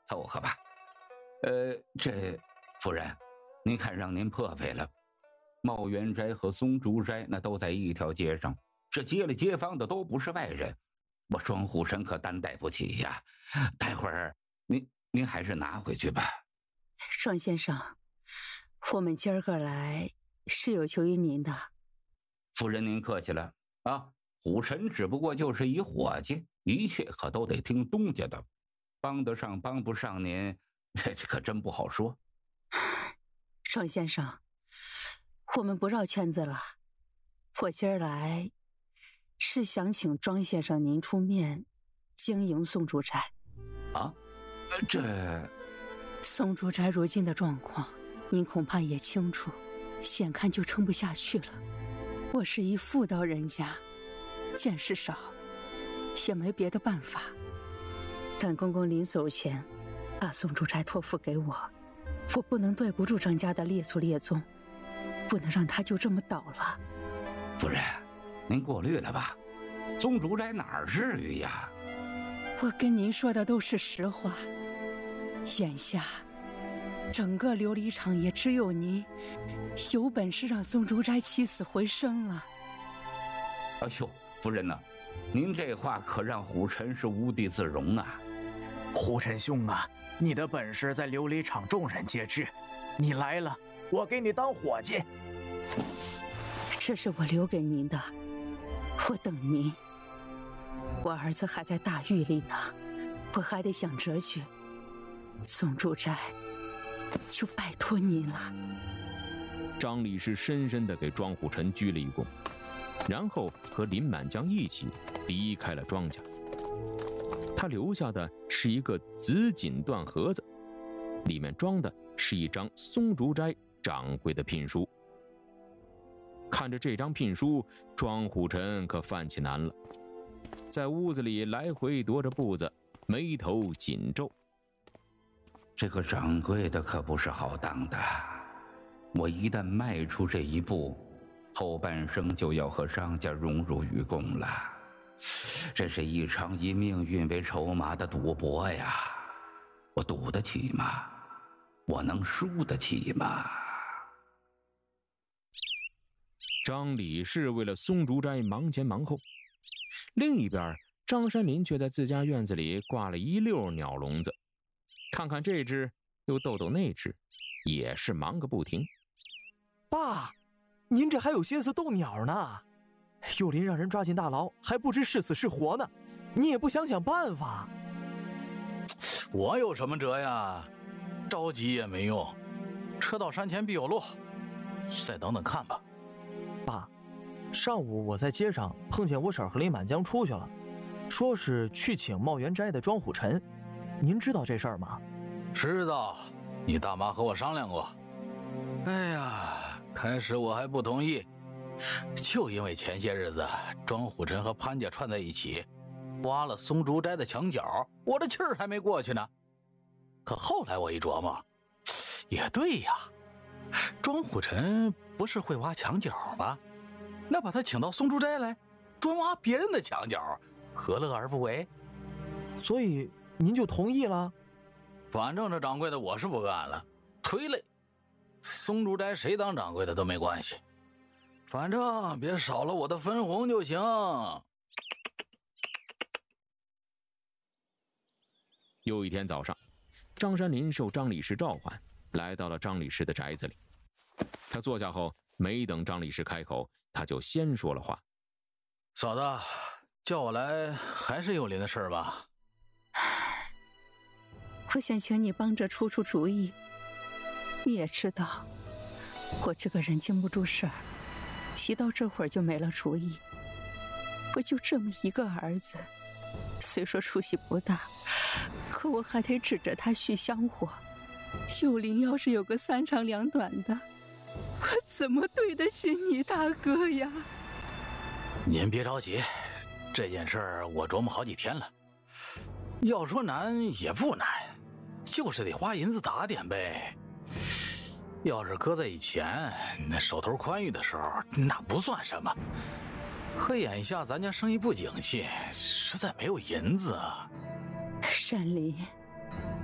凑合吧。这夫人，您看让您破费了。茂源斋和松竹斋那都在一条街上，这街里街坊的都不是外人，我庄虎臣可担待不起呀。待会儿您还是拿回去吧。 庄先生，我们今儿个来是有求于您的。 夫人您客气了啊，虎臣只不过就是一伙计，一切可都得听东家的，帮得上帮不上您，这可真不好说。 庄先生，我们不绕圈子了，我今儿来是想请庄先生您出面经营松竹斋。 啊，这松竹斋如今的状况，您恐怕也清楚，眼看就撑不下去了。我是一妇道人家，见识少，也没别的办法。但公公临走前把松竹斋托付给我，我不能对不住张家的列祖列宗，不能让他就这么倒了。 夫人，您过虑了吧？松竹斋哪儿至于呀？ 我跟您说的都是实话。眼下整个琉璃厂也只有您有本事让松竹斋起死回生了。 哎呦，夫人呐，您这话可让虎臣是无地自容啊。 虎臣兄啊，你的本事在琉璃厂众人皆知，你来了，我给你当伙计。 这是我留给您的，我等您。我儿子还在大狱里呢，我还得想辙去。松竹斋就拜托您了。 张理事深深地给庄虎臣鞠了一躬，然后和林满江一起离开了庄家。他留下的是一个紫锦缎盒子，里面装的是一张松竹斋掌柜的聘书。看着这张聘书，庄虎臣可犯起难了，在屋子里来回踱着步子，眉头紧皱。 这个掌柜的可不是好当的，我一旦迈出这一步，后半生就要和张家荣辱与共了。这是一场以命运为筹码的赌博呀，我赌得起吗？我能输得起吗？ 张理事为了松竹斋忙前忙后，另一边张山林却在自家院子里挂了一溜鸟笼子，看看这只又逗逗那只，也是忙个不停。 爸，您这还有心思逗鸟呢？幼林让人抓进大牢，还不知是死是活呢，你也不想想办法？ 我有什么辙呀？着急也没用，车到山前必有路，再等等看吧。 爸，上午我在街上碰见我婶和林满江出去了，说是去请茂源斋的庄虎臣，您知道这事儿吗？ 知道，你大妈和我商量过。哎呀，开始我还不同意，就因为前些日子庄虎臣和潘家串在一起，挖了松竹斋的墙角，我的气儿还没过去呢。可后来我一琢磨，也对呀，庄虎臣不是会挖墙角吗？那把他请到松竹斋来，专挖别人的墙角，何乐而不为？ 所以您就同意了？ 反正这掌柜的我是不干了，忒累。松竹斋谁当掌柜的都没关系，反正别少了我的分红就行。 又一天早上，张山林受张理事召唤，来到了张理事的宅子里。他坐下后，没等张理事开口，他就先说了话：“ 嫂子，叫我来还是幼林的事吧？ 我想请你帮着出出主意。你也知道，我这个人经不住事儿，提到这会儿就没了主意。我就这么一个儿子，虽说出息不大，可我还得指着他续香火。幼林要是有个三长两短的，我怎么对得起你大哥呀？” 您别着急，这件事儿我琢磨好几天了。要说难也不难，就是得花银子打点呗。要是搁在以前，那手头宽裕的时候，那不算什么。可眼下咱家生意不景气，实在没有银子啊。 山林，